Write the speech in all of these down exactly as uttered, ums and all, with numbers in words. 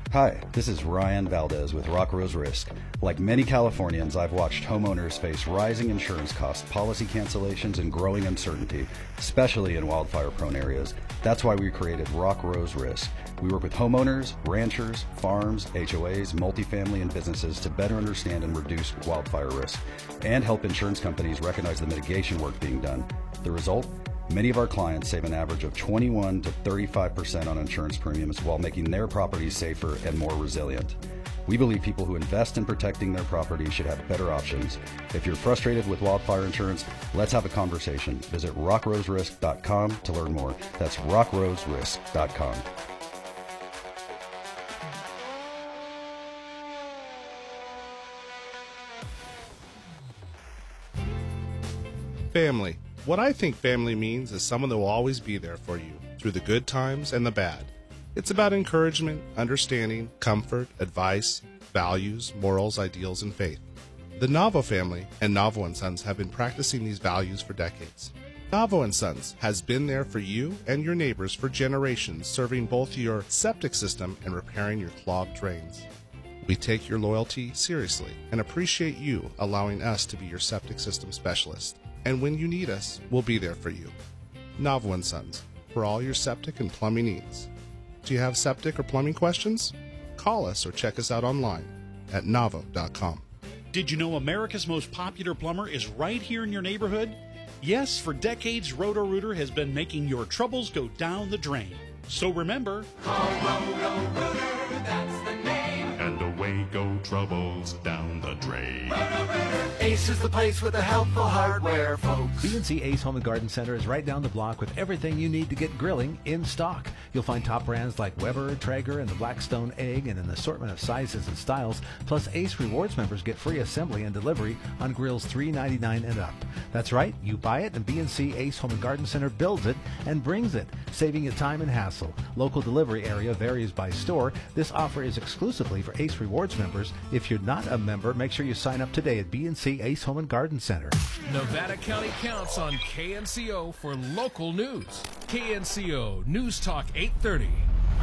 Hi, this is Ryan Valdez with Rock Rose Risk. Like many Californians, I've watched homeowners face rising insurance costs, policy cancellations, and growing uncertainty, especially in wildfire-prone areas. That's why we created Rock Rose Risk. We work with homeowners, ranchers, farms, H O As, multifamily, and businesses to better understand and reduce wildfire risk, and help insurance companies recognize the mitigation work being done. The result? Many of our clients save an average of twenty-one to thirty-five percent on insurance premiums while making their properties safer and more resilient. We believe people who invest in protecting their property should have better options. If you're frustrated with wildfire insurance, let's have a conversation. Visit rock rose risk dot com to learn more. That's rock rose risk dot com. Family. What I think family means is someone that will always be there for you through the good times and the bad. It's about encouragement, understanding, comfort, advice, values, morals, ideals, and faith. The Navo family and Navo and Sons have been practicing these values for decades. Navo and Sons has been there for you and your neighbors for generations, serving both your septic system and repairing your clogged drains. We take your loyalty seriously and appreciate you allowing us to be your septic system specialist. And when you need us, we'll be there for you. Navo and Sons, for all your septic and plumbing needs. Do you have septic or plumbing questions? Call us or check us out online at navo dot com. Did you know America's most popular plumber is right here in your neighborhood? Yes, for decades, Roto-Rooter has been making your troubles go down the drain. So remember, call Roto-Rooter, that's the name. And away go troubles down the drain. Roto-Rooter. Ace is the place with the helpful hardware, folks. B and C Ace Home and Garden Center is right down the block with everything you need to get grilling in stock. You'll find top brands like Weber, Traeger, and the Blackstone Egg in an assortment of sizes and styles. Plus, Ace Rewards members get free assembly and delivery on grills three ninety-nine and up. That's right, you buy it and B and C Ace Home and Garden Center builds it and brings it, saving you time and hassle. Local delivery area varies by store. This offer is exclusively for Ace Rewards members. If you're not a member, make sure you sign up today at B and C Ace Home and Garden Center. Nevada County Counts on K N C O for local news. K N C O News Talk eight thirty.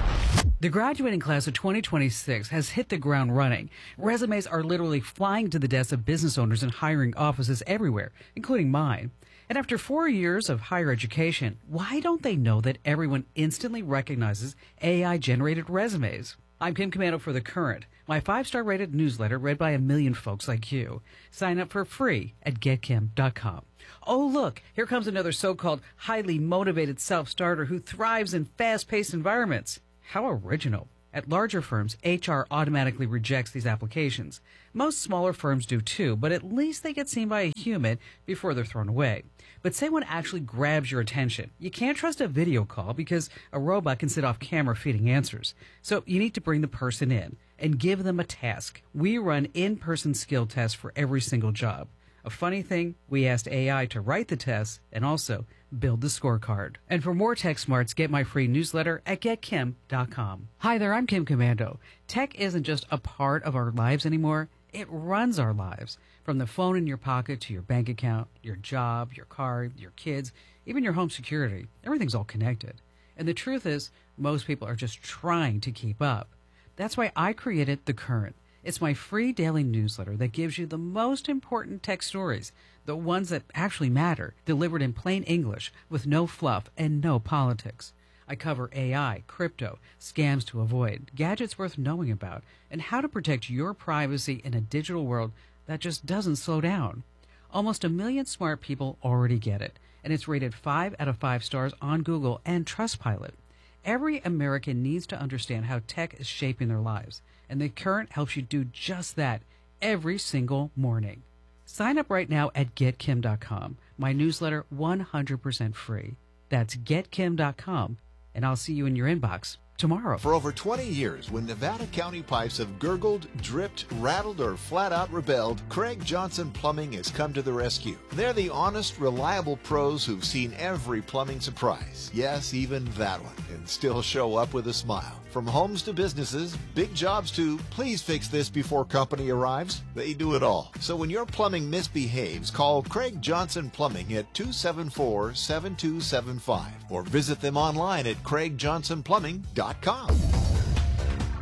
The graduating class of twenty twenty-six has hit the ground running. Resumes are literally flying to the desks of business owners and hiring offices everywhere, including mine. And after four years of higher education, why don't they know that everyone instantly recognizes A I-generated resumes? I'm Kim Commando for The Current, my five-star rated newsletter read by a million folks like you. Sign up for free at get kim dot com. Oh, look, here comes another so-called highly motivated self-starter who thrives in fast-paced environments. How original. At larger firms, H R automatically rejects these applications. Most smaller firms do too, but at least they get seen by a human before they're thrown away. But say one actually grabs your attention. You can't trust a video call because a robot can sit off camera feeding answers. So you need to bring the person in and give them a task. We run in-person skill tests for every single job. A funny thing, we asked A I to write the tests and also build the scorecard. And for more tech smarts, get my free newsletter at get kim dot com. Hi there, I'm Kim Commando. Tech isn't just a part of our lives anymore. It runs our lives. From the phone in your pocket to your bank account, your job, your car, your kids, even your home security. Everything's all connected. And the truth is, most people are just trying to keep up. That's why I created The Current. It's my free daily newsletter that gives you the most important tech stories, the ones that actually matter, delivered in plain English with no fluff and no politics. I cover A I, crypto, scams to avoid, gadgets worth knowing about, and how to protect your privacy in a digital world that just doesn't slow down. Almost a million smart people already get it, and it's rated five out of five stars on Google and Trustpilot. Every American needs to understand how tech is shaping their lives, and The Current helps you do just that every single morning. Sign up right now at get kim dot com. My newsletter one hundred percent free. That's get kim dot com, and I'll see you in your inbox tomorrow. For over twenty years, when Nevada County pipes have gurgled, dripped, rattled, or flat out rebelled, Craig Johnson Plumbing has come to the rescue. They're the honest, reliable pros who've seen every plumbing surprise. Yes, even that one, and still show up with a smile. From homes to businesses, big jobs to, please fix this before company arrives, they do it all. So when your plumbing misbehaves, call Craig Johnson Plumbing at two seven four, seven two seven five or visit them online at craig johnson plumbing dot com.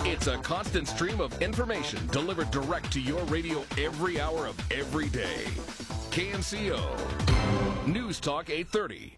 It's a constant stream of information delivered direct to your radio every hour of every day. K N C O News Talk eight thirty.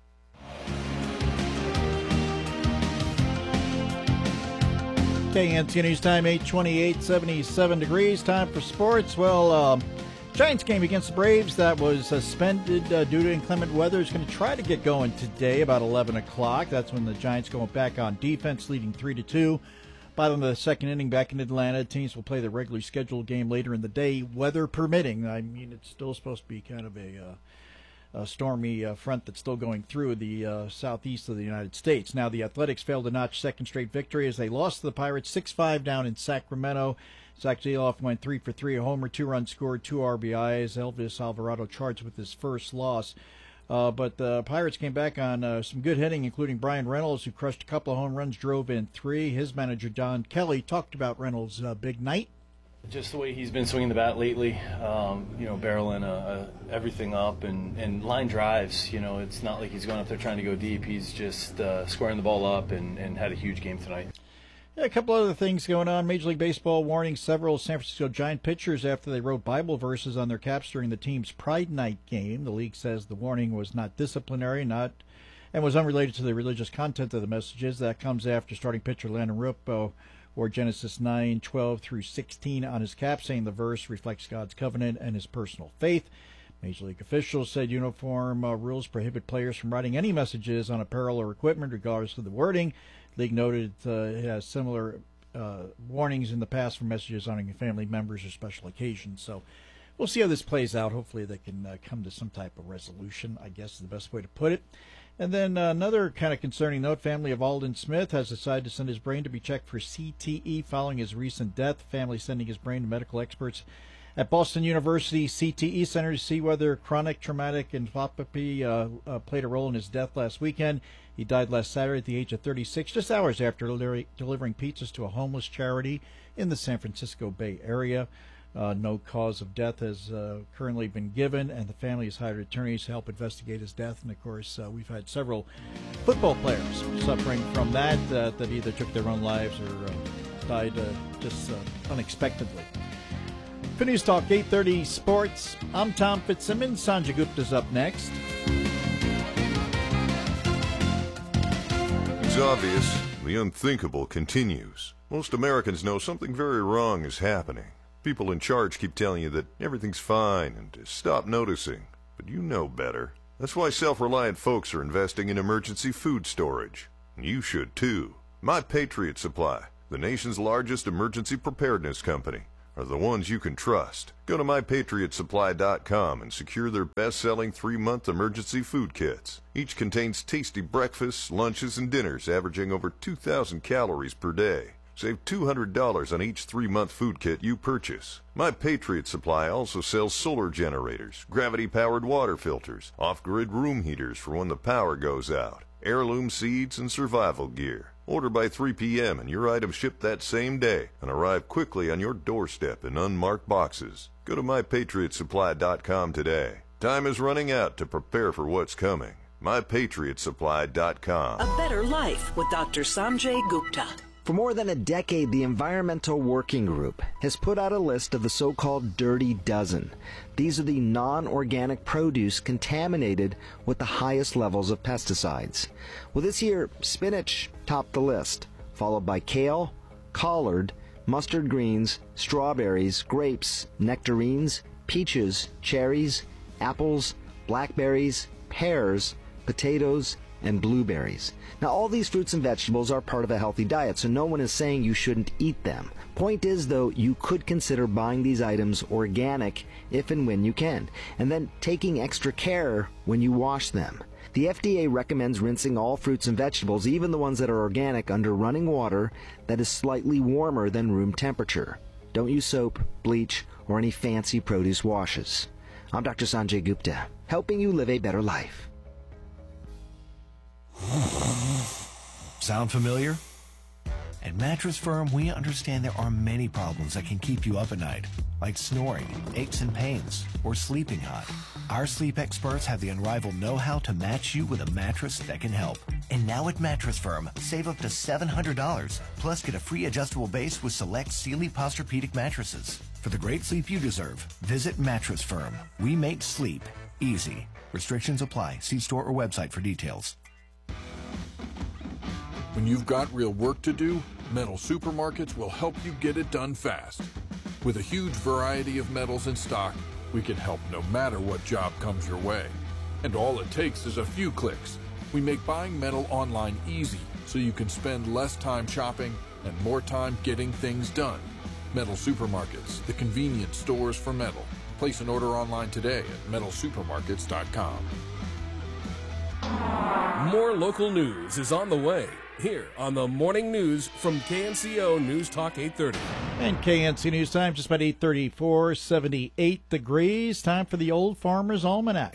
K N C O News Time, eight twenty-eight, seventy-seven degrees. Time for sports. Well, um, Giants game against the Braves that was suspended uh, due to inclement weather is going to try to get going today about eleven o'clock. That's when the Giants go back on defense, leading three to two. Bottom of the second inning back in Atlanta. Teams will play the regularly scheduled game later in the day, weather permitting. I mean, it's still supposed to be kind of a, uh, a stormy uh, front that's still going through the uh, southeast of the United States. Now, the Athletics failed to notch second straight victory as they lost to the Pirates six five down in Sacramento. Zach Zaloff went three for three, a homer, two runs scored, two R B Is. Elvis Alvarado charged with his first loss. Uh, but the Pirates came back on uh, some good hitting, including Brian Reynolds, who crushed a couple of home runs, drove in three. His manager, Don Kelly, talked about Reynolds' uh, big night. Just the way he's been swinging the bat lately, um, you know, barreling uh, uh, everything up and, and line drives. You know, it's not like he's going up there trying to go deep. He's just uh, squaring the ball up and, and had a huge game tonight. Yeah, a couple other things going on. Major League Baseball warning several San Francisco Giant pitchers after they wrote Bible verses on their caps during the team's Pride Night game. The league says the warning was not disciplinary, not and was unrelated to the religious content of the messages. That comes after starting pitcher Landon Rippo wore Genesis nine, twelve through sixteen on his cap, saying the verse reflects God's covenant and his personal faith. Major League officials said uniform uh, rules prohibit players from writing any messages on apparel or equipment, regardless of the wording. League noted uh, it has similar uh, warnings in the past for messages honoring family members or special occasions. So we'll see how this plays out. Hopefully they can uh, come to some type of resolution, I guess is the best way to put it. And then uh, another kind of concerning note, family of Alden Smith has decided to send his brain to be checked for C T E following his recent death. Family sending his brain to medical experts at Boston University C T E Center to see whether chronic traumatic encephalopathy uh, uh, played a role in his death last weekend. He died last Saturday at the age of thirty-six, just hours after deli- delivering pizzas to a homeless charity in the San Francisco Bay Area. Uh, no cause of death has uh, currently been given, and the family has hired attorneys to help investigate his death. And, of course, uh, we've had several football players suffering from that, uh, that either took their own lives or uh, died uh, just uh, unexpectedly. For News Talk eight thirty Sports, I'm Tom Fitzsimmons. Sanjay Gupta's up next. It's obvious. The unthinkable continues. Most Americans know something very wrong is happening. People in charge keep telling you that everything's fine and to stop noticing. But you know better. That's why self-reliant folks are investing in emergency food storage. And you should too. My Patriot Supply, the nation's largest emergency preparedness company, are the ones you can trust. Go to my patriot supply dot com and secure their best-selling three-month emergency food kits. Each contains tasty breakfasts, lunches, and dinners averaging over two thousand calories per day. Save two hundred dollars on each three-month food kit you purchase. My Patriot Supply also sells solar generators, gravity-powered water filters, off-grid room heaters for when the power goes out, heirloom seeds, and survival gear. Order by three p.m. and your items ship that same day and arrive quickly on your doorstep in unmarked boxes. Go to my patriot supply dot com today. Time is running out to prepare for what's coming. my patriot supply dot com. A better life with Doctor Sanjay Gupta. For more than a decade, the Environmental Working Group has put out a list of the so-called Dirty Dozen. These are the non-organic produce contaminated with the highest levels of pesticides. Well, this year, spinach topped the list, followed by kale, collard, mustard greens, strawberries, grapes, nectarines, peaches, cherries, apples, blackberries, pears, potatoes, and blueberries. Now, all these fruits and vegetables are part of a healthy diet, so no one is saying you shouldn't eat them. Point is, though, you could consider buying these items organic if and when you can, and then taking extra care when you wash them. The F D A recommends rinsing all fruits and vegetables, even the ones that are organic, under running water that is slightly warmer than room temperature. Don't use soap, bleach, or any fancy produce washes. I'm Doctor Sanjay Gupta, helping you live a better life. Sound familiar? At Mattress Firm, we understand there are many problems that can keep you up at night, like snoring, aches and pains, or sleeping hot. Our sleep experts have the unrivaled know-how to match you with a mattress that can help. And now at Mattress Firm, save up to seven hundred dollars, plus get a free adjustable base with select Sealy Posturepedic mattresses. For the great sleep you deserve, visit Mattress Firm. We make sleep easy. Restrictions apply. See store or website for details. When you've got real work to do, Metal Supermarkets will help you get it done fast. With a huge variety of metals in stock, we can help no matter what job comes your way. And all it takes is a few clicks. We make buying metal online easy so you can spend less time shopping and more time getting things done. Metal Supermarkets, the convenient stores for metal. Place an order online today at metal supermarkets dot com. More local news is on the way here on the Morning News from K N C O News Talk eight thirty. And K N C News Time, just about eight thirty-four, seventy-eight degrees. Time for the Old Farmer's Almanac.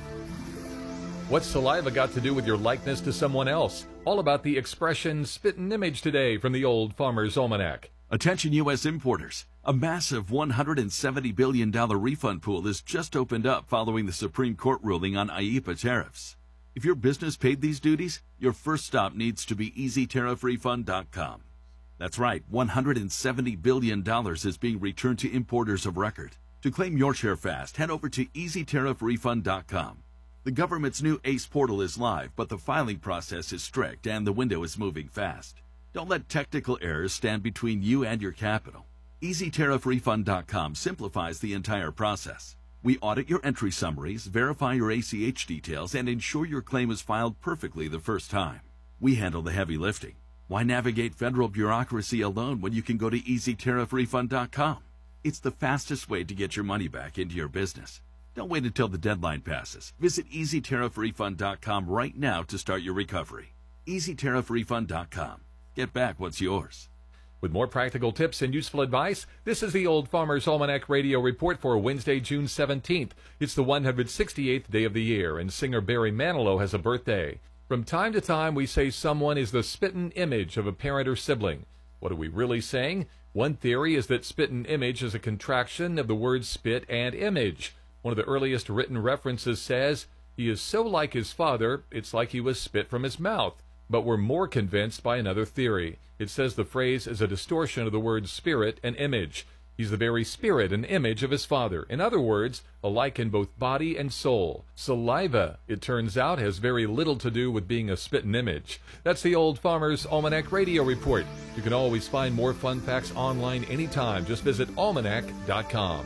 What's saliva got to do with your likeness to someone else? All about the expression spit and image today from the Old Farmer's Almanac. Attention U S importers. A massive one hundred seventy billion dollars refund pool has just opened up following the Supreme Court ruling on I E P A tariffs. If your business paid these duties, your first stop needs to be easy tariff refund dot com. That's right, one hundred seventy billion dollars is being returned to importers of record. To claim your share fast, head over to easy tariff refund dot com. The government's new ACE portal is live, but the filing process is strict and the window is moving fast. Don't let technical errors stand between you and your capital. easy tariff refund dot com simplifies the entire process. We audit your entry summaries, verify your A C H details, and ensure your claim is filed perfectly the first time. We handle the heavy lifting. Why navigate federal bureaucracy alone when you can go to easy tariff refund dot com? It's the fastest way to get your money back into your business. Don't wait until the deadline passes. Visit easy tariff refund dot com right now to start your recovery. easy tariff refund dot com. Get back what's yours. With more practical tips and useful advice, this is the Old Farmer's Almanac Radio Report for Wednesday, June seventeenth. It's the one hundred sixty-eighth day of the year, and singer Barry Manilow has a birthday. From time to time, we say someone is the spittin' image of a parent or sibling. What are we really saying? One theory is that spittin' image is a contraction of the words spit and image. One of the earliest written references says, "He is so like his father, it's like he was spit from his mouth." But we're more convinced by another theory. It says the phrase is a distortion of the words spirit and image. He's the very spirit and image of his father. In other words, alike in both body and soul. Saliva, it turns out, has very little to do with being a spittin' image. That's the Old Farmer's Almanac Radio Report. You can always find more fun facts online anytime. Just visit almanac dot com.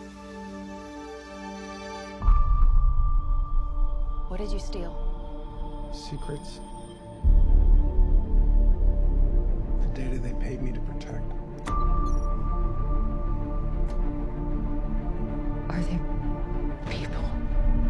What did you steal? Secrets. The data they paid me to protect.